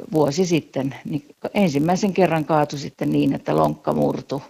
vuosi sitten, niin ensimmäisen kerran kaatui sitten niin, että lonkka murtui.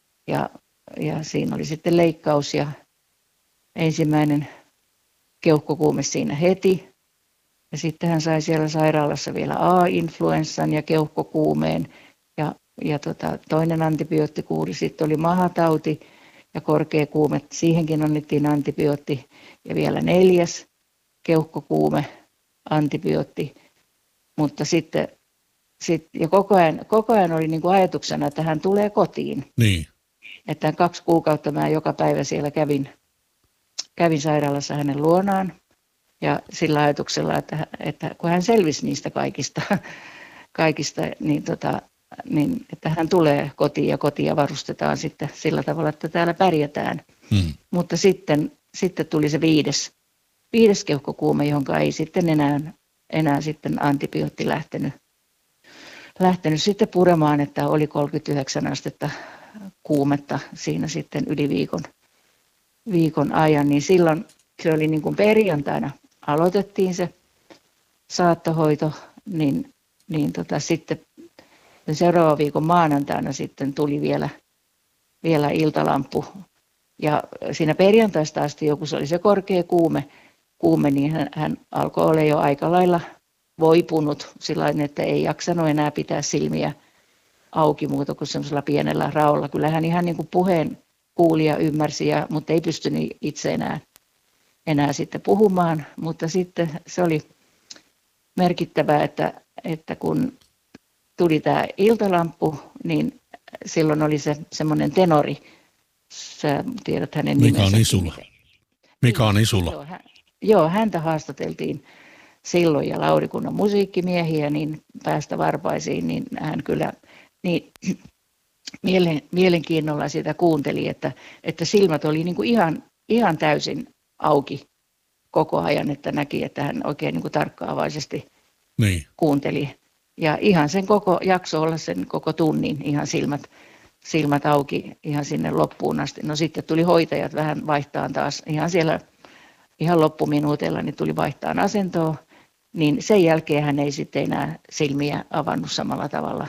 Ja siinä oli sitten leikkaus ja ensimmäinen keuhkokuume siinä heti. Ja sitten hän sai siellä sairaalassa vielä A-influenssan ja keuhkokuumeen. Ja toinen antibioottikuuri sitten oli mahatauti ja korkea kuume. Siihenkin annettiin antibiootti. Ja vielä 4. keuhkokuume, antibiootti. Mutta sitten ja koko ajan oli niin kuin ajatuksena, että hän tulee kotiin. Niin. Että 2 kuukautta mä joka päivä siellä kävin sairaalassa hänen luonaan. Ja sillä ajatuksella, että kun hän selvisi niistä kaikista niin että hän tulee kotiin ja kotia varustetaan sitten sillä tavalla, että täällä pärjätään. Mutta sitten tuli se 5. keuhkokuume, jonka ei sitten enää sitten antibiootti lähtenyt sitten puremaan, että oli 39 astetta kuumetta siinä sitten yli viikon ajan, niin silloin se oli niin kuin perjantaina aloitettiin se saattohoito, niin sitten seuraavan viikon maanantaina sitten tuli vielä iltalamppu. Ja siinä perjantaista asti joku se oli se korkea kuume, niin hän alkoi olla jo aika lailla voipunut sillain, että ei jaksanut enää pitää silmiä auki muuta kuin semmoisella pienellä raolla. Kyllä hän ihan niin kuin puheen kuuli ja ymmärsi, mutta ei pystynyt itse enää sitten puhumaan. Mutta sitten se oli merkittävää, että kun tuli tämä iltalamppu, niin silloin oli se semmoinen tenori. Sä tiedät hänen nimensä. Mika Nisula. Joo, häntä haastateltiin silloin ja Laurikunnan musiikkimiehiä niin päästä varpaisiin, niin hän kyllä niin mielenkiinnolla sitä kuunteli, että silmät oli niin kuin ihan täysin auki koko ajan, että näki, että hän oikein niin kuin tarkkaavaisesti kuunteli. Ja ihan sen koko jakso olla sen koko tunnin ihan silmät auki ihan sinne loppuun asti. No sitten tuli hoitajat vähän vaihtaan taas ihan loppuminuutilla, niin tuli vaihtaan asentoa. Niin sen jälkeen hän ei sitten enää silmiä avannut samalla tavalla.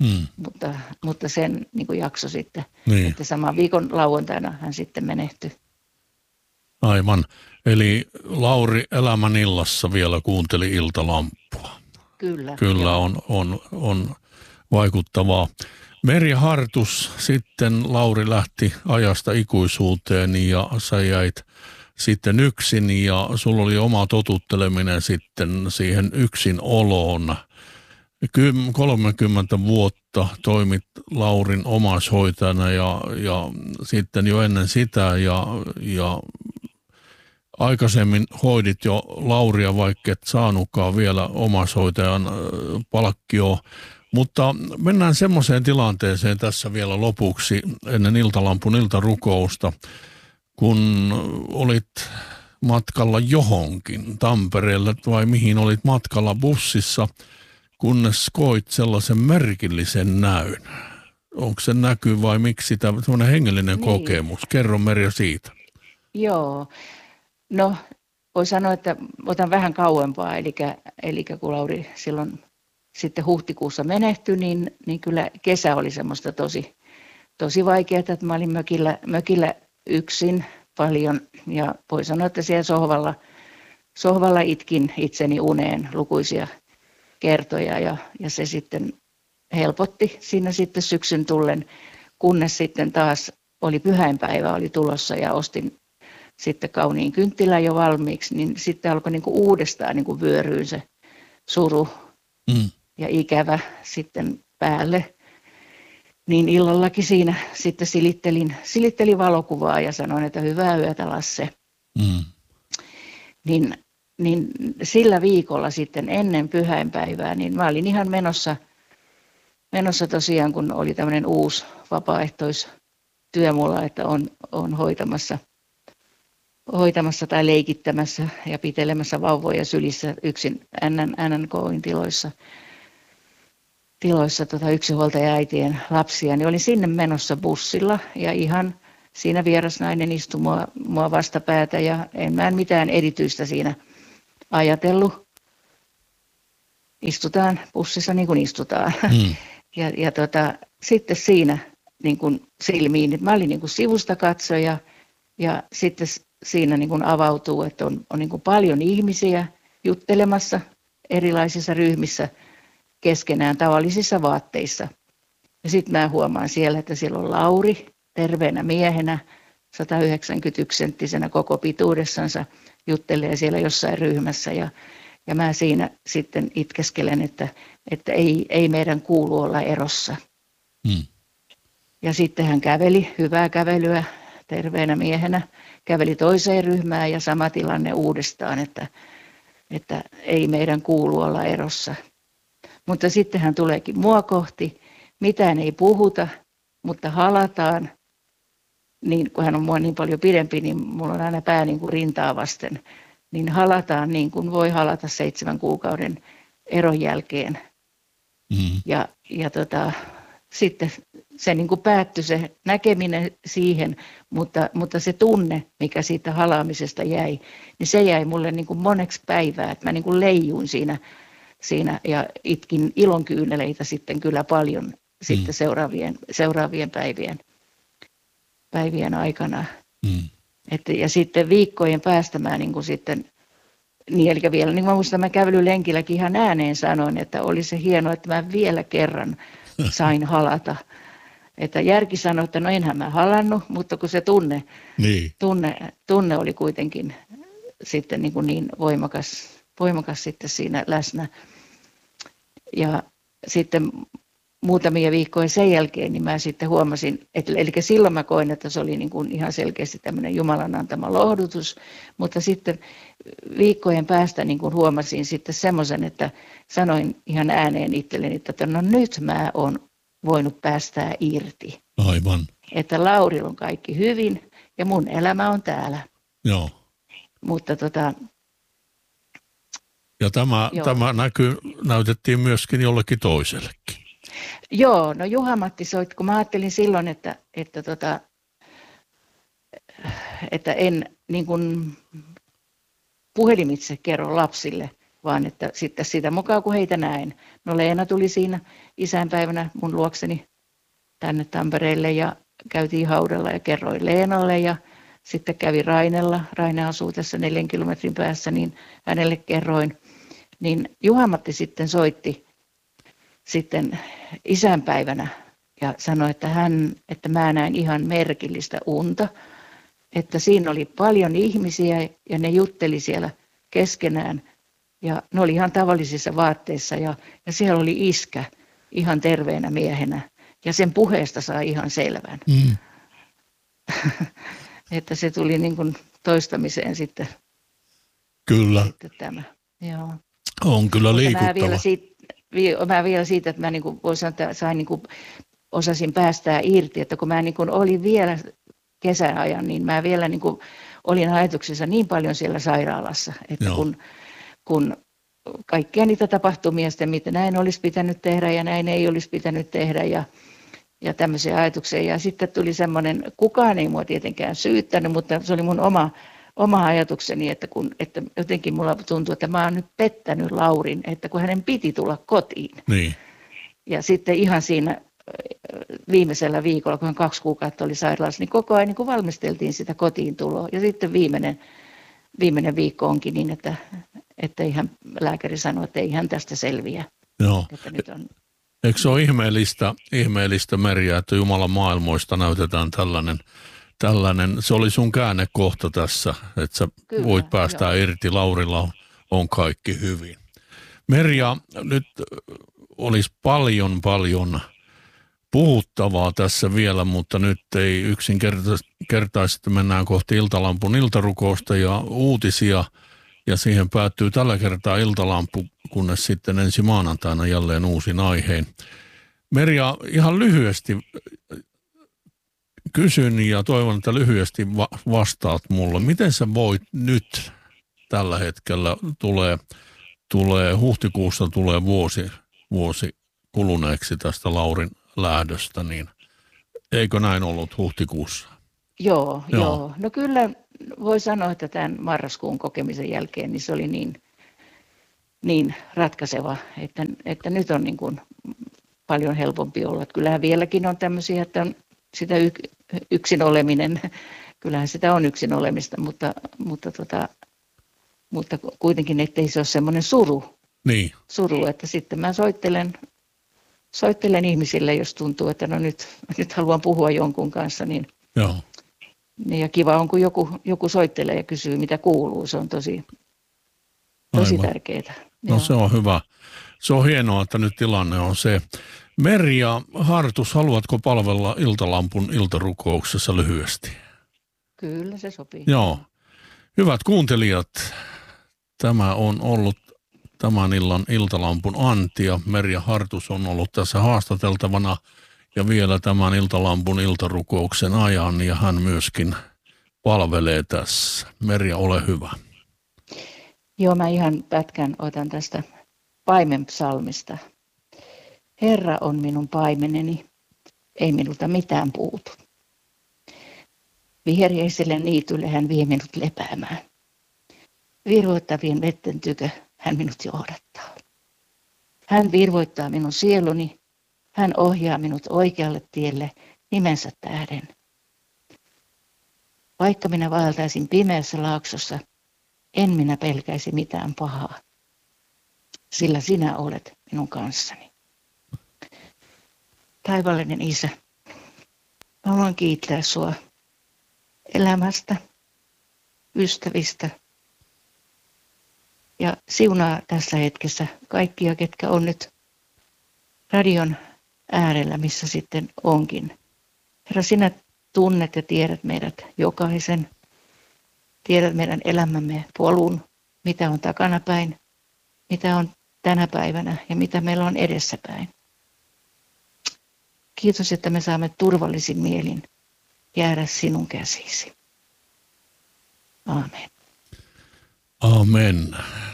Mutta sen niin kuin jakso sitten, että saman viikon lauantaina hän sitten menehtyi. Aivan. Eli Lauri elämän illassa vielä kuunteli iltalampua. Kyllä on vaikuttavaa. Merja Hartus, sitten Lauri lähti ajasta ikuisuuteen ja sä jäit sitten yksin ja sulla oli oma totutteleminen sitten siihen yksin oloon. 30 vuotta toimit Laurin omaishoitajana ja sitten jo ennen sitä ja aikaisemmin hoidit jo Lauria, vaikka et saanutkaan vielä omaishoitajan palkkioa. Mutta mennään semmoiseen tilanteeseen tässä vielä lopuksi ennen iltalampun iltarukousta, kun olit matkalla johonkin Tampereelle vai mihin olit matkalla bussissa, kunnes koit sellaisen merkillisen näyn. Onko se näky vai miksi tämä semmoinen hengellinen kokemus? Kerro Merja siitä. Joo, no voi sanoa, että otan vähän kauempaa, eli kun Lauri silloin sitten huhtikuussa menehtyi, niin kyllä kesä oli semmoista tosi vaikeaa, että mä olin mökillä yksin paljon ja voi sanoa, että siellä sohvalla itkin itseni uneen lukuisia kertoja ja se sitten helpotti siinä sitten syksyn tullen, kunnes sitten taas oli pyhäinpäivä oli tulossa ja ostin sitten kauniin kynttilän jo valmiiksi, niin sitten alkoi niin kuin uudestaan niin kuin vyöryyn se suru ja ikävä sitten päälle. Niin illallakin siinä sitten silittelin valokuvaa ja sanoin, että hyvää yötä Lasse. Niin sillä viikolla sitten ennen pyhäinpäivää, niin mä olin ihan menossa tosiaan, kun oli tämmöinen uusi vapaaehtoistyö mulla, että on hoitamassa tai leikittämässä ja pitelemässä vauvoja sylissä yksin NNK:in tiloissa yksinhuoltaja-äitien lapsia, niin olin sinne menossa bussilla ja ihan siinä vierasnainen istui mua vastapäätä ja en mitään erityistä siinä ajatellut. istutaan bussissa niin kuin istutaan. Mm. Ja sitten siinä niin kuin silmiin, että mä olin niin kuin sivusta katsoja ja sitten siinä niin kuin avautuu, että on niin kuin paljon ihmisiä juttelemassa erilaisissa ryhmissä keskenään tavallisissa vaatteissa. Ja sitten mä huomaan siellä, että siellä on Lauri terveenä miehenä, 191-senttisenä koko pituudessansa, juttelee siellä jossain ryhmässä ja mä siinä sitten itkeskelen, että ei meidän kuulu olla erossa. Mm. Ja sitten hän käveli, hyvää kävelyä terveenä miehenä, käveli toiseen ryhmään ja sama tilanne uudestaan, että ei meidän kuulu olla erossa. Mutta sitten hän tuleekin mua kohti, mitään ei puhuta, mutta halataan. Niin, kun hän on mua niin paljon pidempi, niin mulla on aina pää niin kuin rintaa vasten. Niin halataan niin kuin voi halata 7 kuukauden eron jälkeen. Mm. Ja sitten se niin kuin päättyi se näkeminen siihen, mutta se tunne, mikä siitä halaamisesta jäi, niin se jäi mulle niin kuin moneksi päivää. Että mä niin kuin leijuin siinä ja itkin ilonkyyneleitä sitten kyllä paljon sitten seuraavien päivien aikana. Mm. Ja sitten viikkojen päästä mä niin kuin sitten, niin eli vielä, niin mä muistan, mä kävelylenkilläkin ihan ääneen sanoin, että oli se hienoa, että mä vielä kerran sain halata. Että järki sanoi, että no enhän mä halannut, mutta kun se tunne oli kuitenkin sitten niin voimakas sitten siinä läsnä. Ja sitten muutamia viikkoja sen jälkeen, niin mä sitten huomasin, eli silloin mä koin, että se oli niin kuin ihan selkeästi tämmöinen Jumalan antama lohdutus, mutta sitten viikkojen päästä niin kuin huomasin sitten semmoisen, että sanoin ihan ääneen itselleni, että no nyt mä oon voinut päästää irti. Aivan. Että Laurilla on kaikki hyvin ja mun elämä on täällä. Joo. Mutta ja tämä näytettiin myöskin jollekin toisellekin. Joo, no Juha-Matti soitti, kun mä ajattelin silloin, että en niin kuin puhelimitse kerro lapsille, vaan että sitten sitä mukaan kun heitä näen. No Leena tuli siinä isänpäivänä mun luokseni tänne Tampereelle ja käytiin haudalla ja kerroin Leenalle ja sitten kävi Rainella. Raine asuu tässä 4 kilometrin päässä, niin hänelle kerroin. Niin Juha-Matti sitten soitti sitten isänpäivänä ja sanoi, että mä näin ihan merkillistä unta, että siinä oli paljon ihmisiä ja ne jutteli siellä keskenään ja ne oli ihan tavallisissa vaatteissa ja siellä oli iskä ihan terveenä miehenä ja sen puheesta sai ihan selvän. Mm. Että se tuli niin kuin toistamiseen sitten. Kyllä. Sitten tämä. Joo. On kyllä liikuttava. Mä vielä siitä, että mä niin kuin voin sanoa, että sain niin kuin osasin päästää irti, että kun mä niin kuin olin vielä kesän ajan, niin mä vielä niin kuin olin ajatuksissa niin paljon siellä sairaalassa, että kun kaikkia niitä tapahtumia, mitä näin olisi pitänyt tehdä ja näin ei olisi pitänyt tehdä ja tämmöisiä ajatuksia. Ja sitten tuli semmoinen, kukaan ei mua tietenkään syyttänyt, mutta se oli mun oma ajatukseni, että jotenkin mulla tuntuu, että mä oon nyt pettänyt Laurin, että kun hänen piti tulla kotiin. Niin. Ja sitten ihan siinä viimeisellä viikolla, kun hän 2 kuukautta oli sairaalassa, niin koko ajan niin kuin valmisteltiin sitä kotiin tuloa. Ja sitten viimeinen viikko onkin niin, että ihan lääkäri sanoi, että ei hän tästä selviä. Joo. Että nyt on... Eikö se ole ihmeellistä Merja, että Jumalan maailmoista näytetään tällainen, se oli sun käännekohta tässä, että sä kyllä, voit päästää irti, Laurilla on kaikki hyvin. Merja, nyt olisi paljon puhuttavaa tässä vielä, mutta nyt ei yksinkertaisesti mennään kohti Iltalampun iltarukousta ja uutisia, ja siihen päättyy tällä kertaa Iltalampu, kunnes sitten ensi maanantaina jälleen uusin aiheen. Merja, ihan lyhyesti kysyn ja toivon, että lyhyesti vastaat mulle. Miten sä voit nyt tällä hetkellä, tulee huhtikuussa tulee vuosi kuluneeksi tästä Laurin lähdöstä, niin eikö näin ollut huhtikuussa? Joo. No kyllä voi sanoa, että tämän marraskuun kokemisen jälkeen niin se oli niin ratkaiseva, että nyt on niin kuin paljon helpompi olla. Että kyllähän vieläkin on tämmöisiä, että on sitä yksin oleminen, kyllähän sitä on yksin olemista, mutta kuitenkin, ettei se ole semmoinen Niin. suru, että sitten mä soittelen ihmisille, jos tuntuu, että no nyt haluan puhua jonkun kanssa, niin Joo. ja kiva on, kun joku soittelee ja kysyy, mitä kuuluu. Se on tosi tärkeää. No Joo. se on hyvä. Se on hienoa, että nyt tilanne on se. Merja Hartus, haluatko palvella Iltalampun iltarukouksessa lyhyesti? Kyllä se sopii. Joo. Hyvät kuuntelijat, tämä on ollut tämän illan Iltalampun Antti ja Merja Hartus on ollut tässä haastateltavana ja vielä tämän Iltalampun iltarukouksen ajan ja hän myöskin palvelee tässä. Merja, ole hyvä. Joo, mä ihan pätkän otan tästä paimenpsalmista. Herra on minun paimeneni, ei minulta mitään puutu. Viheriäiselle niitylle hän vie minut lepäämään. Virvoittavien vetten tykö hän minut johdattaa. Hän virvoittaa minun sieluni, hän ohjaa minut oikealle tielle nimensä tähden. Vaikka minä vaeltaisin pimeässä laaksossa, en minä pelkäisi mitään pahaa, sillä sinä olet minun kanssani. Taivaallinen Isä, mä haluan kiittää sua elämästä, ystävistä ja siunaa tässä hetkessä kaikkia, ketkä on nyt radion äärellä, missä sitten onkin. Herra, sinä tunnet ja tiedät meidät jokaisen. Tiedät meidän elämämme polun, mitä on takanapäin, mitä on tänä päivänä ja mitä meillä on edessäpäin. Kiitos, että me saamme turvallisin mielin jäädä sinun käsisi. Aamen. Amen.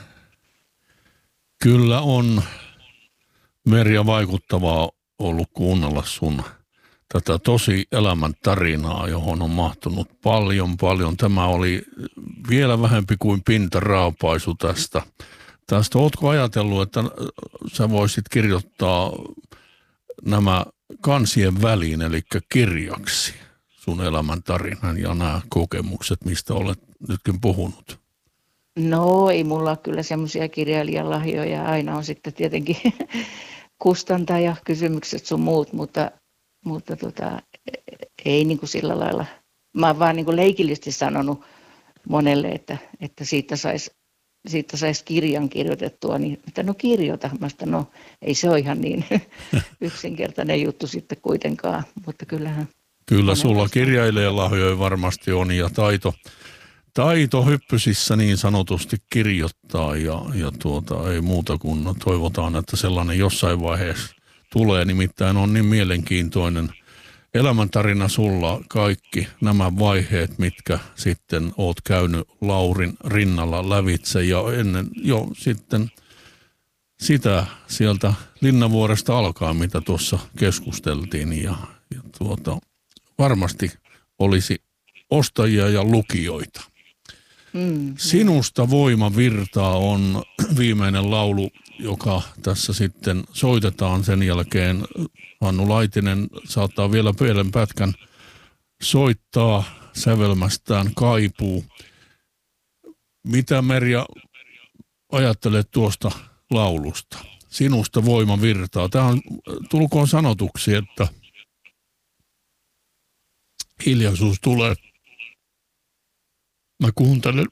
Kyllä on, Merja, vaikuttavaa ollut kuunnella sun tätä tosi elämän tarinaa, johon on mahtunut paljon. Tämä oli vielä vähempi kuin pintaraapaisu tästä. Ootko ajatellut, että sä voisit kirjoittaa nämä kansien väliin, eli kirjaksi sun elämän tarinan ja nämä kokemukset, mistä olet nytkin puhunut? No, ei mulla ole kyllä semmoisia kirjailijan lahjoja. Aina on sitten tietenkin kustantaja, kysymykset sun muut, mutta ei niin kuin sillä lailla. Mä oon vaan niin kuin leikillisesti sanonut monelle, että siitä sais kirjan kirjoitettua, niin että no kirjoita. Mä sanoin, no ei se ole ihan niin yksinkertainen juttu sitten kuitenkaan, mutta kyllähän. Kyllä sulla kirjailijalahjoja varmasti on ja taito hyppysissä niin sanotusti kirjoittaa ja ei muuta kuin toivotaan, että sellainen jossain vaiheessa tulee. Nimittäin on niin mielenkiintoinen elämäntarina sulla, kaikki nämä vaiheet, mitkä sitten oot käynyt Laurin rinnalla lävitse ja ennen jo sitten sitä sieltä Linnavuoresta alkaen, mitä tuossa keskusteltiin ja varmasti olisi ostajia ja lukijoita. Sinusta voima virtaa on viimeinen laulu, joka tässä sitten soitetaan. Sen jälkeen Hannu Laitinen saattaa vielä pienen pätkän soittaa sävelmästään Kaipuu. Mitä, Merja, ajattelet tuosta laulusta? Sinusta voima virtaa. Tämä on, tulkoon sanotuksi, että hiljaisuus tulee. Mä kuuntelen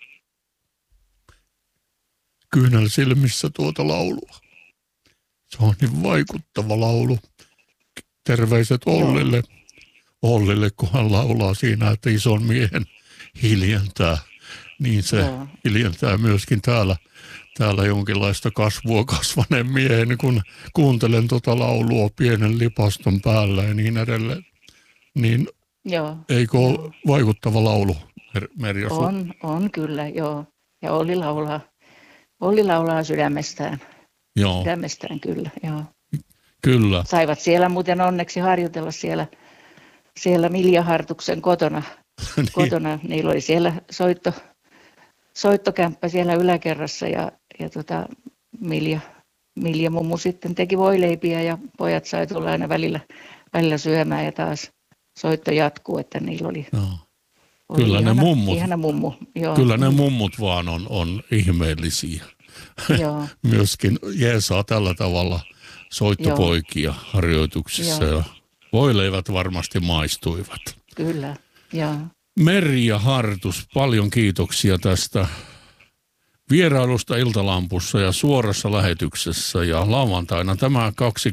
kyynel silmissä tuota laulua. Se on niin vaikuttava laulu. Terveiset Ollille, kun hän laulaa siinä, että ison miehen hiljentää. Niin se hiljentää myöskin täällä jonkinlaista kasvua kasvaneen miehen, kun kuuntelen tuota laulua pienen lipaston päällä ja niin edelleen. Niin eikö ole vaikuttava laulu, Merja? On kyllä, joo. Ja Olli laulaa sydämestään. Joo. Sydämestään kyllä, joo. Kyllä. Saivat siellä muuten onneksi harjoitella siellä Milja Hartuksen kotona. Niillä oli siellä soittokämppä siellä yläkerrassa ja Milja mummu sitten teki voileipiä ja pojat sai tulla aina välillä syömään ja taas soitto jatkuu, että niillä oli, Kyllä ihana mummu. Joo. Kyllä ne mummut vaan on ihmeellisiä. Joo. Myöskin jeesaa tällä tavalla soittopoikia harjoituksissa ja voileivät varmasti maistuivat. Kyllä, joo. Merja Hartus, paljon kiitoksia tästä vierailusta Iltalampussa ja suorassa lähetyksessä. Ja lauantaina tämä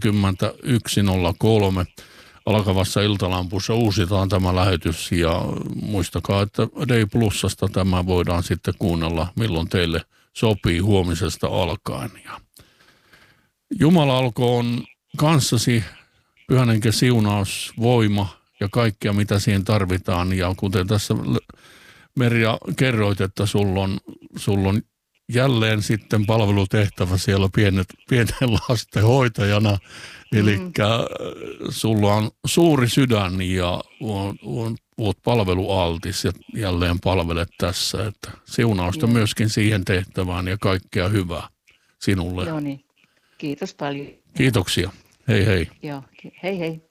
21.03 alkavassa Iltalampussa uusitaan tämä lähetys. Ja muistakaa, että Day Plusasta tämä voidaan sitten kuunnella milloin teille sopii huomisesta alkaen. Ja Jumala olkoon kanssasi, Pyhän Hengen siunaus, voima ja kaikkea mitä siihen tarvitaan. Ja kuten tässä Merja kerroit, että sulla on jälleen sitten palvelutehtävä siellä pienen lasten hoitajana. Eli sulla on suuri sydän ja oot palvelualtis ja jälleen palvelet tässä. Että siunausta myöskin siihen tehtävään ja kaikkea hyvää sinulle. Joo niin. Kiitos paljon. Kiitoksia. Hei hei. Joo, hei hei.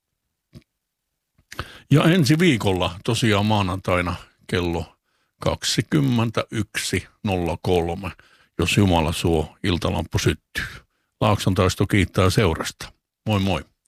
Ja ensi viikolla tosiaan maanantaina kello 21.03, jos Jumala suo, Iltalamppu syttyy. Laakson taisto kiittää seurasta. Moi moi.